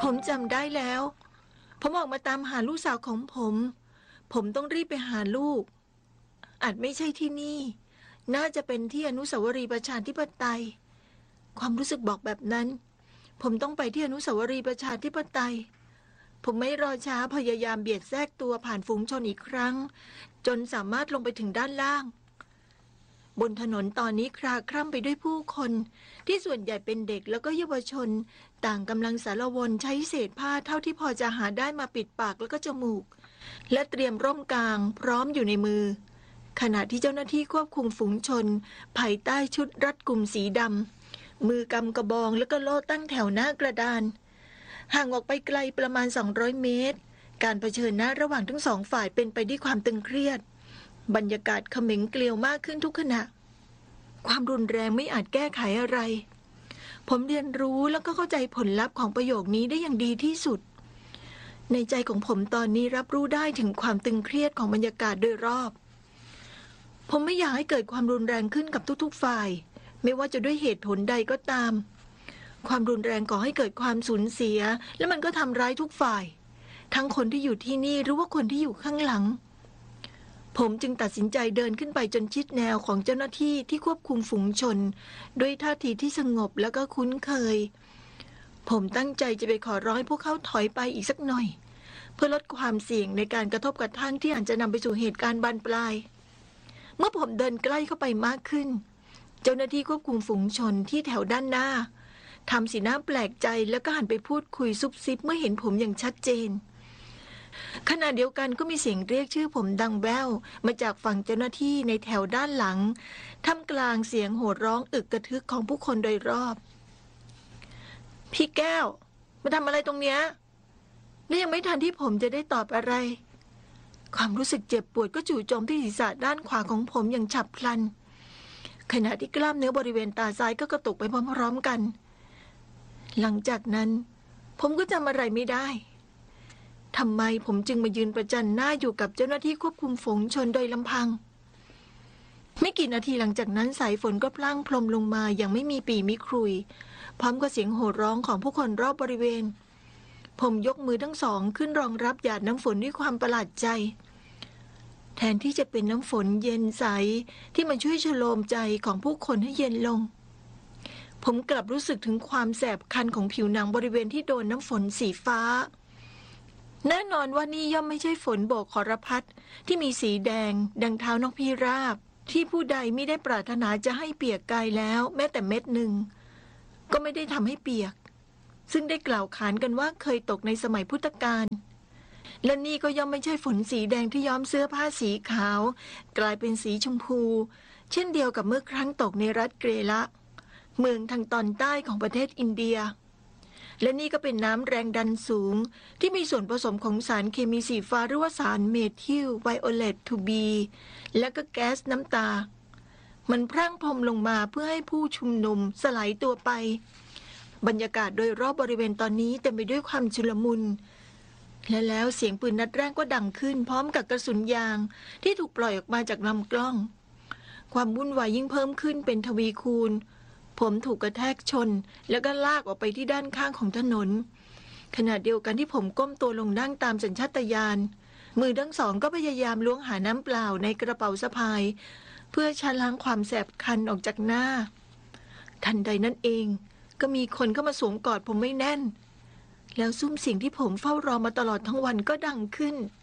ผมจำได้แล้วผมออกมาตามหาลูกสาวของผมต้องรีบไปหาลูกอาจไม่ใช่ที่นี่น่าจะเป็นที่อนุสาวรีย์ประชาธิปไตยความรู้สึกบอกแบบนั้นผมต้องไปที่อนุสาวรีย์ประชาธิปไตยผมไม่รอช้าพยายามเบียดแทรกตัวผ่านฝูงชนอีกครั้งจนสามารถลงไปถึงด้านล่างบนถนนตอนนี้คลาคร่ำไปด้วยผู้คนที่ส่วนใหญ่เป็นเด็กแล้วก็เยาวชนต่างกำลังสารวนใช้เศษผ้าเท่าที่พอจะหาได้มาปิดปากแล้วก็จมูกและเตรียมร่มกลางพร้อมอยู่ในมือขณะที่เจ้าหน้าที่ควบคุมฝูงชนภายใต้ชุดรัดกุมสีดำมือกำกระบองแล้วก็โล่ตั้งแถวหน้ากระดานห่างออกไปไกลประมาณ200 เมตรการเผชิญหน้าระหว่างทั้งสองฝ่ายเป็นไปด้วยความตึงเครียดบรรยากาศเขม็งเกลียวมากขึ้นทุกขณะความรุนแรงไม่อาจแก้ไขอะไรผมเรียนรู้แล้วก็เข้าใจผลลัพธ์ของประโยคนี้ได้อย่างดีที่สุดในใจของผมตอนนี้รับรู้ได้ถึงความตึงเครียดของบรรยากาศโดยรอบผมไม่อยากให้เกิดความรุนแรงขึ้นกับทุกๆฝ่ายไม่ว่าจะด้วยเหตุผลใดก็ตามความรุนแรงก่อให้เกิดความสูญเสียและมันก็ทำร้ายทุกฝ่ายทั้งคนที่อยู่ที่นี่หรือว่าคนที่อยู่ข้างหลังผมจึงตัดสินใจเดินขึ้นไปจนชิดแนวของเจ้าหน้าที่ที่ควบคุมฝูงชนด้วยท่าทีที่สงบแล้วก็คุ้นเคยผมตั้งใจจะไปขอร้องให้พวกเขาถอยไปอีกสักหน่อยเพื่อลดความเสี่ยงในการกระทบกระทั่งที่อาจจะนำไปสู่เหตุการณ์บานปลายเมื่อผมเดินใกล้เข้าไปมากขึ้นเจ้าหน้าที่ควบคุมฝูงชนที่แถวด้านหน้าทำสีหน้าแปลกใจแล้วก็หันไปพูดคุยซุบซิบเมื่อเห็นผมอย่างชัดเจนขณะเดียวกันก็มีเสียงเรียกชื่อผมดังแว่วมาจากฝั่งเจ้าหน้าที่ในแถวด้านหลังท่ามกลางเสียงโห่ร้องอึกกระทึกของผู้คนโดยรอบพี่แก้วมาทำอะไรตรงเนี้ยและยังไม่ทันที่ผมจะได้ตอบอะไรความรู้สึกเจ็บปวดก็จู่โจมที่ศีรษะด้านขวาของผมอย่างฉับพลันขณะที่กล้ามเนื้อบริเวณตาซ้ายก็กระตุกไปพร้อมๆกันหลังจากนั้นผมก็จำอะไรไม่ได้ทำไมผมจึงมายืนประจันหน้าอยู่กับเจ้าหน้าที่ควบคุมฝูงชนโดยลำพังไม่กี่นาทีหลังจากนั้นสายฝนก็พลั่งพรมลงมาอย่างไม่มีปี่มิครุยพร้อมกับเสียงโห่ร้องของผู้คนรอบบริเวณผมยกมือทั้งสองขึ้นรองรับหยาดน้ำฝนด้วยความประหลาดใจแทนที่จะเป็นน้ำฝนเย็นใสที่มาช่วยชโลมใจของผู้คนให้เย็นลงผมกลับรู้สึกถึงความแสบคันของผิวหนังบริเวณที่โดนน้ำฝนสีฟ้าแน่นอนว่านี่ย่อมไม่ใช่ฝนโบกขรพัดที่มีสีแดงดังเท้านกพิราบที่ผู้ใดไม่ได้ปรารถนาจะให้เปียกกายแล้วแม้แต่เม็ดหนึ่งก็ไม่ได้ทำให้เปียกซึ่งได้กล่าวขานกันว่าเคยตกในสมัยพุทธกาลและนี่ก็ย่อมไม่ใช่ฝนสีแดงที่ย้อมเสื้อผ้าสีขาวกลายเป็นสีชมพูเช่นเดียวกับเมื่อครั้งตกในรัฐเกรละเมืองทางตอนใต้ของประเทศอินเดียและนี่ก็เป็นน้ำแรงดันสูงที่มีส่วนผสมของสารเคมีสีฟ้าหรือว่าสารเมทิลไวโอเลตทูบีและก็แก๊สน้ำตามันพรั่งพรมลงมาเพื่อให้ผู้ชุมนุมสลายตัวไปบรรยากาศโดยรอบบริเวณตอนนี้เต็มไปด้วยความชุลมุนและแล้วเสียงปืนนัดแรกก็ดังขึ้นพร้อมกับกระสุนยางที่ถูกปล่อยออกมาจากลำกล้องความวุ่นวายยิ่งเพิ่มขึ้นเป็นทวีคูณผมถูกกระแทกชนแล้วก็ลากออกไปที่ด้านข้างของถนนขณะเดียวกันที่ผมก้มตัวลงนั่งตามสัญชาตญาณมือทั้งสองก็พยายามล้วงหาน้ำเปล่าในกระเป๋าสะพายเพื่อชะล้างความแสบคันออกจากหน้าทันใดนั้นเองก็มีคนเข้ามาสวมกอดผมไม่แน่นแล้วซุ้มเสียงที่ผมเฝ้ารอมาตลอดทั้งวันก็ดังขึ้น